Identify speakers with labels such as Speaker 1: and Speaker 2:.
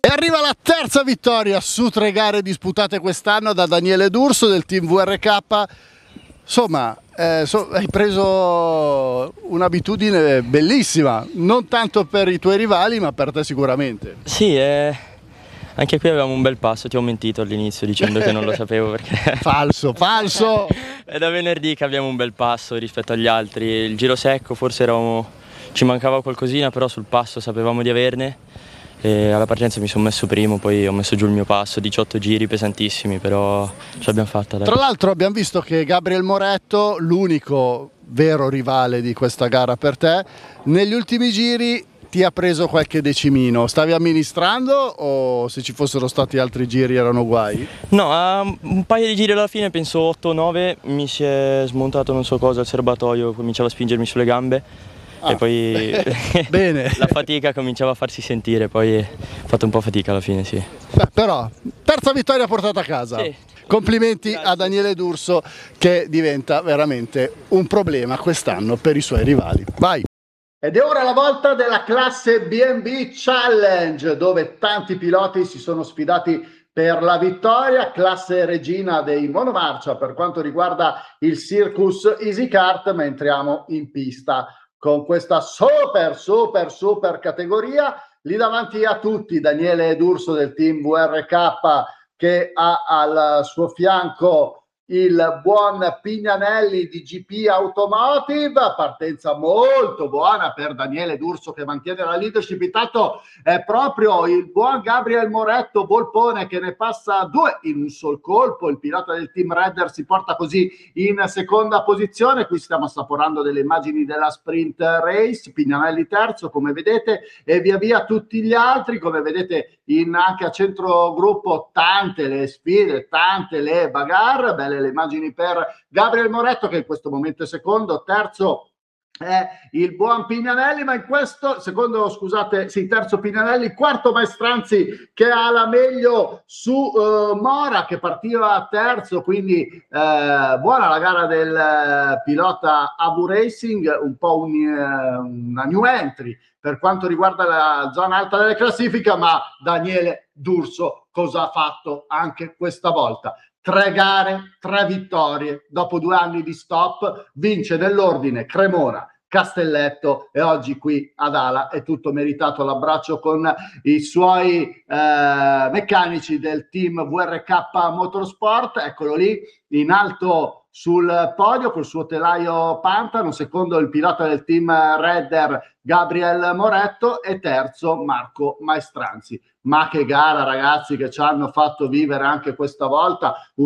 Speaker 1: E arriva la terza vittoria su 3 gare disputate quest'anno da Daniele D'Urso del team VRK. Insomma, hai preso un'abitudine bellissima, non tanto per i tuoi rivali, ma per te sicuramente.
Speaker 2: Sì, anche qui avevamo un bel passo, ti ho mentito all'inizio dicendo che non lo sapevo perché...
Speaker 1: Falso, falso!
Speaker 2: È da venerdì che abbiamo un bel passo rispetto agli altri, il giro secco forse ci mancava qualcosina, però sul passo sapevamo di averne. E alla partenza mi sono messo primo, poi ho messo giù il mio passo, 18 giri pesantissimi, però ce l'abbiamo fatta. Dai.
Speaker 1: Tra l'altro abbiamo visto che Gabriel Moretto, l'unico vero rivale di questa gara per te, negli ultimi giri ti ha preso qualche decimino. Stavi amministrando o se ci fossero stati altri giri erano guai?
Speaker 2: No, a un paio di giri alla fine, penso 8-9, mi si è smontato non so cosa, il serbatoio cominciava a spingermi sulle gambe. E poi
Speaker 1: bene.
Speaker 2: La fatica cominciava a farsi sentire, poi ho fatto un po' fatica alla fine, sì.
Speaker 1: Però, terza vittoria portata a casa.
Speaker 2: Sì.
Speaker 1: Complimenti.
Speaker 2: Grazie.
Speaker 1: A Daniele D'Urso che diventa veramente un problema quest'anno per i suoi rivali. Vai! Ed è ora la volta della classe B&B Challenge, dove tanti piloti si sono sfidati per la vittoria, classe regina dei monomarcia per quanto riguarda il Circus Easy Kart, ma entriamo in pista con questa super categoria. Lì davanti a tutti Daniele D'Urso del team VRK che ha al suo fianco il buon Pignanelli di GP Automotive, partenza molto buona per Daniele D'Urso che mantiene la leadership. Intanto è proprio il buon Gabriel Moretto Volpone che ne passa 2 in un sol colpo, il pilota del team Redder si porta così in seconda posizione. Qui stiamo assaporando delle immagini della sprint race, Pignanelli terzo come vedete e via via tutti gli altri, come vedete anche a centro gruppo tante le sfide, tante le bagarre, belle le immagini per Gabriel Moretto che in questo momento è secondo, terzo è il buon Pignanelli, ma in questo secondo, scusate, sì, terzo Pignanelli, quarto Maestranzi che ha la meglio su Mora che partiva terzo, quindi buona la gara del pilota Abu Racing, un po' una new entry per quanto riguarda la zona alta delle classifiche, ma Daniele D'Urso cosa ha fatto anche questa volta? 3 gare, 3 vittorie, dopo 2 anni di stop, vince nell'ordine Cremona, Castelletto e oggi qui ad Ala è tutto meritato l'abbraccio con i suoi meccanici del team VRK Motorsport, eccolo lì in alto sul podio col suo telaio Pantano, secondo il pilota del team Redder Gabriel Moretto e terzo Marco Maestranzi. Ma che gara ragazzi che ci hanno fatto vivere anche questa volta,